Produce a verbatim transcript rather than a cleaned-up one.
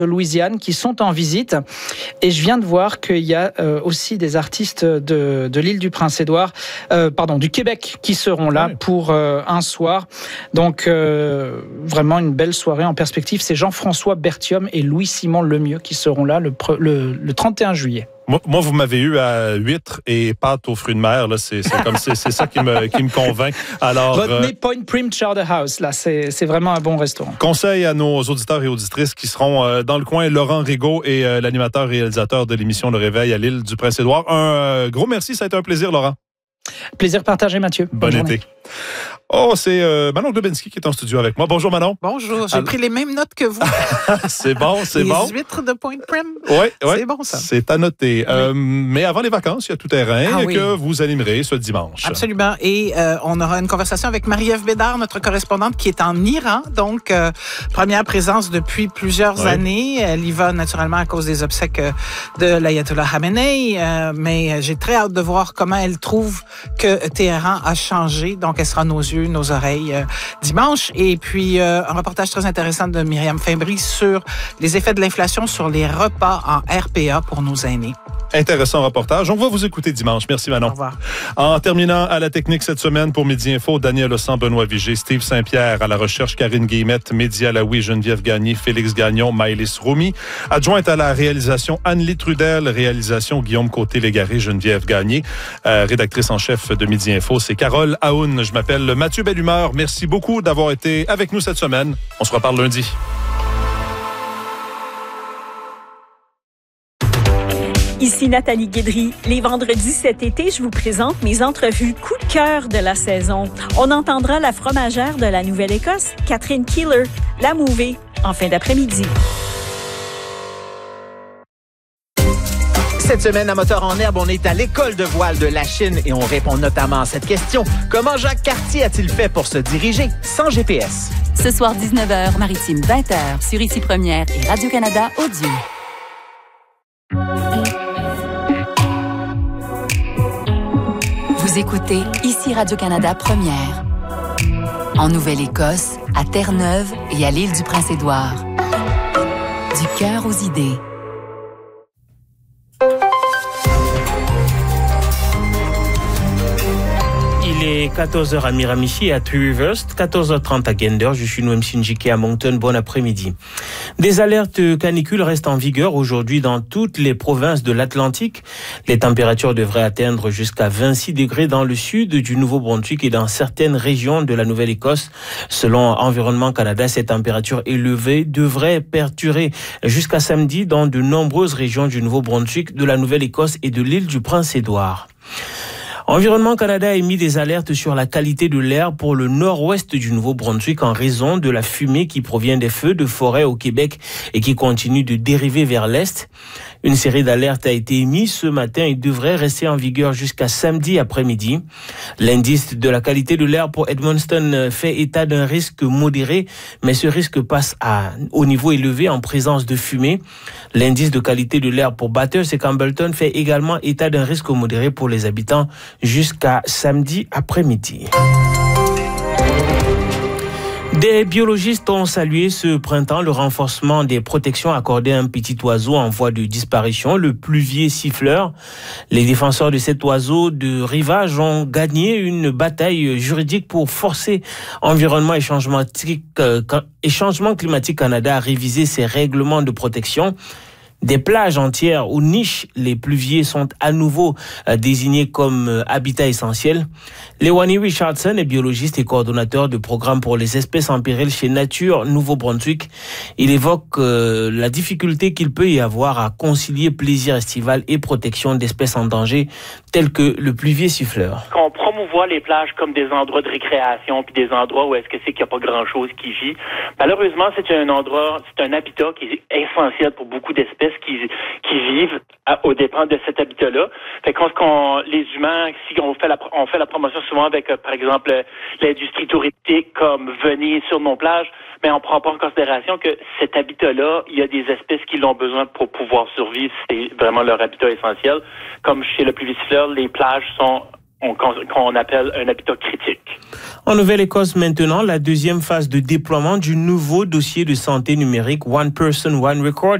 de Louisiane qui sont en visite. Et je viens de voir qu'il y a euh, aussi des artistes de, de l'île du Prince-Édouard, euh, pardon, du Québec qui seront là oui. pour euh, un soir. Donc, euh, vraiment une belle soirée en perspective. C'est Jean-François Berthiaume et Louis-Simon Lemieux qui seront là le, le, le trente et un juillet. Moi, moi, vous m'avez eu à huîtres et pâtes aux fruits de mer. Là, c'est, c'est comme c'est, c'est ça qui me qui me convainc. Alors, retenez euh, Point Prim Chowder House. Là, c'est c'est vraiment un bon restaurant. Conseil à nos auditeurs et auditrices qui seront euh, dans le coin. Laurent Rigaud est euh, l'animateur réalisateur de l'émission Le Réveil à l'île du Prince-Édouard. Un euh, gros merci, ça a été un plaisir, Laurent. Plaisir partagé, Mathieu. Bon Bonne été. Journée. Oh, c'est euh, Manon Globinski qui est en studio avec moi. Bonjour, Manon. Bonjour, j'ai Alors... pris les mêmes notes que vous. C'est bon, c'est les bon. Les huîtres de Point Prim. Oui, oui. C'est bon, ça. C'est à noter. Oui. Euh, mais avant les vacances, il y a tout terrain ah, oui. que vous animerez ce dimanche. Absolument. Et euh, on aura une conversation avec Marie-Ève Bédard, notre correspondante, qui est en Iran. Donc, euh, première présence depuis plusieurs oui. années. Elle y va naturellement à cause des obsèques de l'Ayatollah Khamenei. Euh, mais j'ai très hâte de voir comment elle trouve que Téhéran a changé. Donc, elle sera nos yeux, nos oreilles euh, dimanche. Et puis, euh, un reportage très intéressant de Myriam Fimbry sur les effets de l'inflation sur les repas en R P A pour nos aînés. Intéressant reportage. On va vous écouter dimanche. Merci, Manon. Au revoir. En terminant à la technique cette semaine pour Midi Info, Daniel Ossan, Benoît Vigé, Steve Saint-Pierre, à la recherche, Karine Guillemette, Mehdi Alaoui, Geneviève Gagné, Félix Gagnon, Maëlys Roumi. Adjointe à la réalisation, Anne-Lie Trudel. Réalisation, Guillaume Côté-Légaré, Geneviève Gagné. Euh, rédactrice en chef de Midi Info, c'est Carole Aoun. Je m'appelle Mathieu Bellumeur. Merci beaucoup d'avoir été avec nous cette semaine. On se reparle lundi. Ici Nathalie Guédry. Les vendredis cet été, je vous présente mes entrevues coup de cœur de la saison. On entendra la fromagère de la Nouvelle-Écosse, Catherine Keeler, la Mouvée, en fin d'après-midi. Cette semaine, à Moteur en herbe, on est à l'école de voile de la Chine et on répond notamment à cette question. Comment Jacques Cartier a-t-il fait pour se diriger sans G P S? Ce soir, dix-neuf heures, Maritime, vingt heures, sur Ici Première et Radio-Canada Audio. Vous écoutez Ici Radio-Canada Première. En Nouvelle-Écosse, à Terre-Neuve et à l'île du Prince-Édouard. Du cœur aux idées. Il est quatorze heures à Miramichi et à Three Rivers, quatorze heures trente à Gander. Je suis Noam Sinjike à Moncton. Bon après-midi. Des alertes canicules restent en vigueur aujourd'hui dans toutes les provinces de l'Atlantique. Les températures devraient atteindre jusqu'à vingt-six degrés dans le sud du Nouveau-Brunswick et dans certaines régions de la Nouvelle-Écosse. Selon Environnement Canada, ces températures élevées devraient perdurer jusqu'à samedi dans de nombreuses régions du Nouveau-Brunswick, de la Nouvelle-Écosse et de l'île du Prince-Édouard. Environnement Canada a émis des alertes sur la qualité de l'air pour le nord-ouest du Nouveau-Brunswick en raison de la fumée qui provient des feux de forêt au Québec et qui continue de dériver vers l'est. Une série d'alertes a été émise ce matin et devrait rester en vigueur jusqu'à samedi après-midi. L'indice de la qualité de l'air pour Edmundston fait état d'un risque modéré, mais ce risque passe à, au niveau élevé en présence de fumée. L'indice de qualité de l'air pour Bathurst et Campbellton fait également état d'un risque modéré pour les habitants jusqu'à samedi après-midi. Des biologistes ont salué ce printemps le renforcement des protections accordées à un petit oiseau en voie de disparition, le pluvier siffleur. Les défenseurs de cet oiseau de rivage ont gagné une bataille juridique pour forcer Environnement et Changement, euh, et Changement Climatique Canada à réviser ses règlements de protection. Des plages entières où nichent les pluviers sont à nouveau euh, désignés comme euh, habitat essentiel. Lewani Richardson est biologiste et coordonnateur de programme pour les espèces en péril chez Nature Nouveau-Brunswick. Il évoque euh, la difficulté qu'il peut y avoir à concilier plaisir estival et protection d'espèces en danger telles que le pluvier siffleur. On promouvoit les plages comme des endroits de récréation puis des endroits où est-ce que c'est qu'il n'y a pas grand-chose qui vit. Malheureusement, c'est un endroit, c'est un habitat qui est essentiel pour beaucoup d'espèces qui, qui vivent à, aux dépens de cet habitat-là. Fait qu'on, qu'on, les humains, si on fait la, on fait la promotion souvent avec, euh, par exemple, l'industrie touristique comme venez sur nos plages, mais on prend pas en considération que cet habitat-là, il y a des espèces qui l'ont besoin pour pouvoir survivre. C'est vraiment leur habitat essentiel. Comme chez le pluvier siffleur, les plages sont on, qu'on appelle un habitat critique. En Nouvelle-Écosse maintenant, la deuxième phase de déploiement du nouveau dossier de santé numérique One Person, One Record